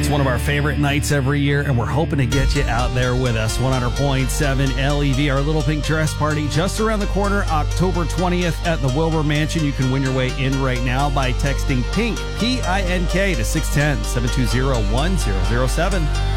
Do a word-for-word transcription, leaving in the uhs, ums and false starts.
It's one of our favorite nights every year, and we're hoping to get you out there with us. one hundred point seven L E V, our Little Pink Dress Party, just around the corner, October twentieth at the Wilbur Mansion. You can win your way in right now by texting PINK, P I N K, to six one zero, seven two zero, one zero zero seven.